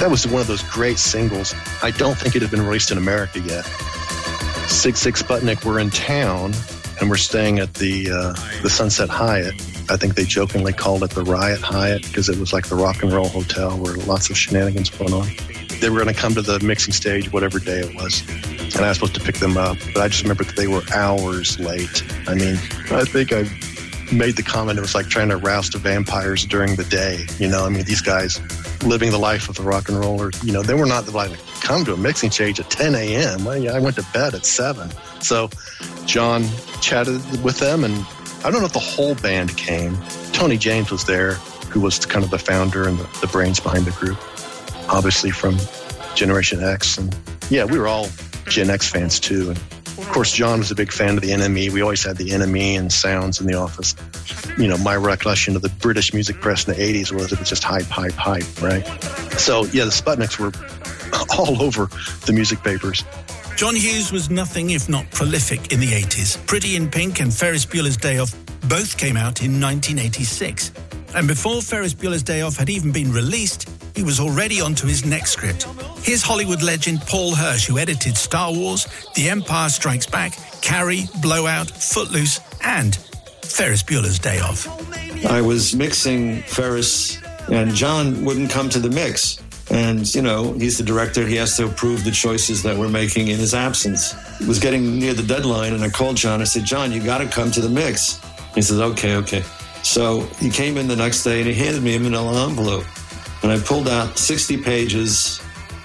That was one of those great singles. I don't think it had been released in America yet. Sigue Sigue Sputnik were in town, and we're staying at the Sunset Hyatt. I think they jokingly called it the Riot Hyatt because it was like the rock and roll hotel where lots of shenanigans going on. They were going to come to the mixing stage whatever day it was, and I was supposed to pick them up, but I just remember that they were hours late. I mean, I think I made the comment it was like trying to roust vampires during the day. You know, I mean, these guys living the life of the rock and roller, you know, they were not like, come to a mixing stage at 10 a.m. Well, yeah, I went to bed at 7. So John chatted with them, and I don't know if the whole band came. Tony James was there, who was kind of the founder and the brains behind the group, obviously from Generation X. And yeah, we were all Gen X fans too. And of course, John was a big fan of the NME. We always had the NME and sounds in the office. You know, my recollection of the British music press in the 80s was it was just hype, right? So, yeah, the Sputniks were all over the music papers. John Hughes was nothing if not prolific in the 80s. Pretty in Pink and Ferris Bueller's Day Off both came out in 1986. And before Ferris Bueller's Day Off had even been released, he was already onto his next script. Here's Hollywood legend Paul Hirsch, who edited Star Wars, The Empire Strikes Back, Carrie, Blowout, Footloose, and Ferris Bueller's Day Off. I was mixing Ferris, and John wouldn't come to the mix. And, you know, he's the director. He has to approve the choices that we're making in his absence. It was getting near the deadline, and I called John. I said, John, you got to come to the mix. He says, okay. So he came in the next day, and he handed me a manila envelope. And I pulled out 60 pages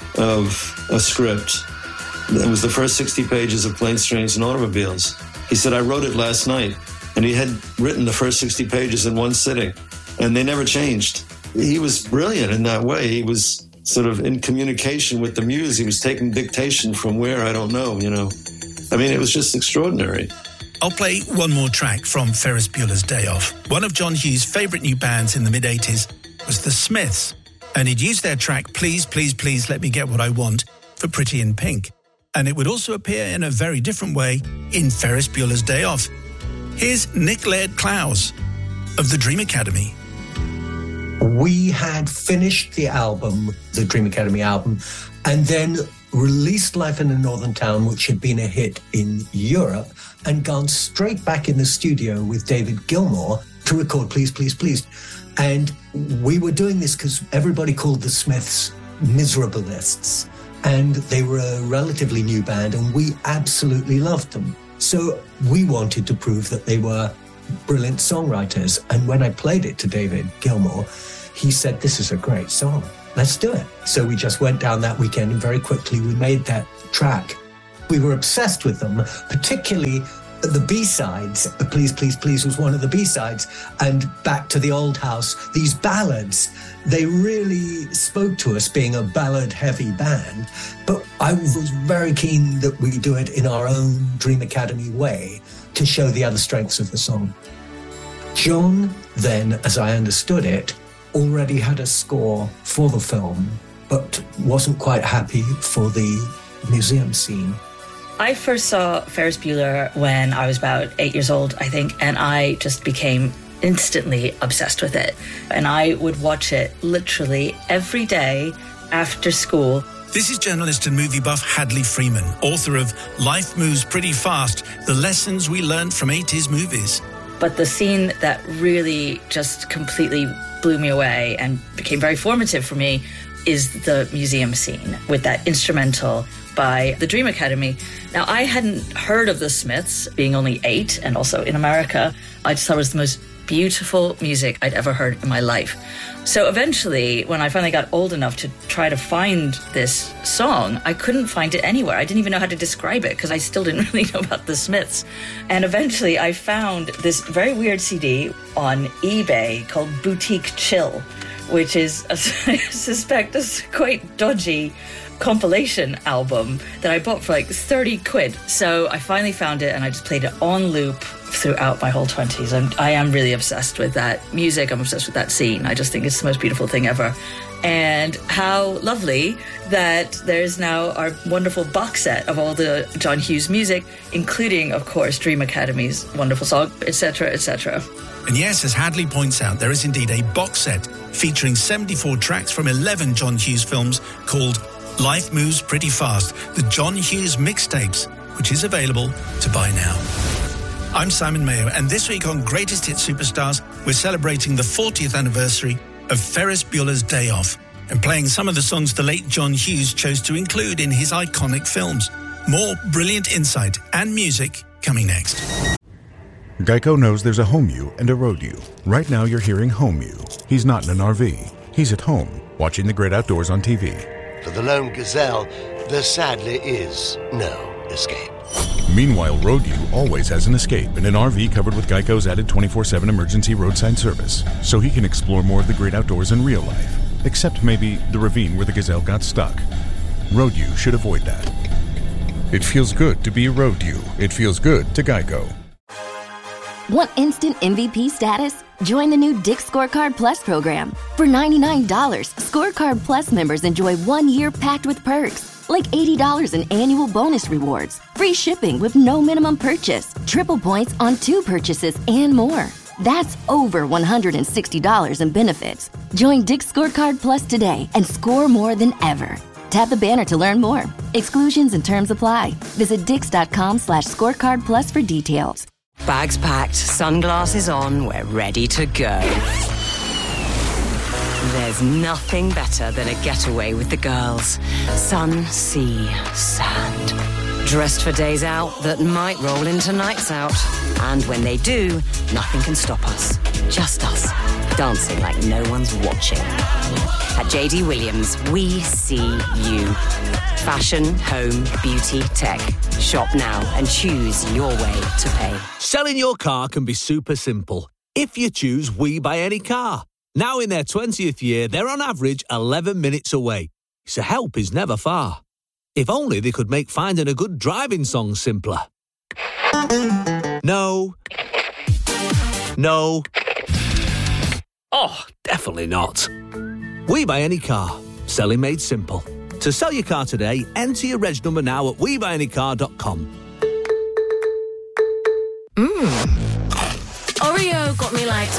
of a script. It was the first 60 pages of Planes, Trains, and Automobiles. He said, I wrote it last night. And he had written the first 60 pages in one sitting. And they never changed. He was brilliant in that way. He was sort of in communication with the muse. He was taking dictation from where, I don't know, you know. I mean, it was just extraordinary. I'll play one more track from Ferris Bueller's Day Off. One of John Hughes' favourite new bands in the mid-80s was The Smiths. And he'd used their track, Please, Please, Please Let Me Get What I Want, for Pretty in Pink. And it would also appear in a very different way in Ferris Bueller's Day Off. Here's Nick Laird-Clowes of the Dream Academy. We had finished the album, the Dream Academy album, and then released Life in a Northern Town, which had been a hit in Europe, and gone straight back in the studio with David Gilmour to record Please, Please, Please. And we were doing this because everybody called the Smiths miserabilists. And they were a relatively new band, and we absolutely loved them. So we wanted to prove that they were brilliant songwriters. And when I played it to David Gilmour, he said, this is a great song. Let's do it. So we just went down that weekend, and very quickly we made that track. We were obsessed with them, particularly the B-sides. Please, Please, Please was one of the B-sides. And Back to the Old House, these ballads, they really spoke to us being a ballad-heavy band. But I was very keen that we do it in our own Dream Academy way to show the other strengths of the song. John then, as I understood it, already had a score for the film, but wasn't quite happy for the museum scene. I first saw Ferris Bueller when I was about 8 years old, I think, and I just became instantly obsessed with it. And I would watch it literally every day after school. This is journalist and movie buff Hadley Freeman, author of Life Moves Pretty Fast, The Lessons We Learned from 80s Movies. But the scene that really just completely blew me away and became very formative for me is the museum scene with that instrumental by the Dream Academy. Now, I hadn't heard of the Smiths, being only 8, and also in America. I just thought it was the most beautiful music I'd ever heard in my life. So eventually, when I finally got old enough to try to find this song, I couldn't find it anywhere. I didn't even know how to describe it because I still didn't really know about the Smiths. And eventually I found this very weird CD on eBay called Boutique Chill, which is, I suspect, a quite dodgy compilation album that I bought for like 30 quid. So I finally found it and I just played it on loop throughout my whole 20s. I am really obsessed with that music. I'm obsessed with that scene. I just think it's the most beautiful thing ever. And how lovely that there's now our wonderful box set of all the John Hughes music, including, of course, Dream Academy's wonderful song, etc., etc. And yes, as Hadley points out, there is indeed a box set featuring 74 tracks from 11 John Hughes films called Life Moves Pretty Fast, the John Hughes mixtapes, which is available to buy now. I'm Simon Mayo, and this week on Greatest Hit Superstars, we're celebrating the 40th anniversary of Ferris Bueller's Day Off and playing some of the songs the late John Hughes chose to include in his iconic films. More brilliant insight and music coming next. Geico knows there's a home you and a road you. Right now you're hearing home you. He's not in an RV. He's at home, watching the great outdoors on TV. For the lone gazelle, there sadly is no escape. Meanwhile, Road U always has an escape in an RV covered with Geico's added 24/7 emergency roadside service, so he can explore more of the great outdoors in real life, except maybe the ravine where the gazelle got stuck. Road U should avoid that. It feels good to be a Road U. It feels good to Geico. Want instant MVP status? Join the new Dick's Scorecard Plus program. For $99, Scorecard Plus members enjoy 1 year packed with perks, like $80 in annual bonus rewards, free shipping with no minimum purchase, triple points on 2 purchases, and more. That's over $160 in benefits. Join Dick's Scorecard Plus today and score more than ever. Tap the banner to learn more. Exclusions and terms apply. Visit dix.com/scorecard plus for details. Bags packed, sunglasses on, we're ready to go. There's nothing better than a getaway with the girls. Sun, sea, sand. Dressed for days out that might roll into nights out. And when they do, nothing can stop us. Just us, dancing like no one's watching. At JD Williams, we see you. Fashion, home, beauty, tech. Shop now and choose your way to pay. Selling your car can be super simple if you choose We Buy Any Car. Now in their 20th year, they're on average 11 minutes away, so help is never far. If only they could make finding a good driving song simpler. No. No. Oh, definitely not. We Buy Any Car. Selling made simple. To sell your car today, enter your reg number now at WeBuyAnyCar.com. Oreo got me like...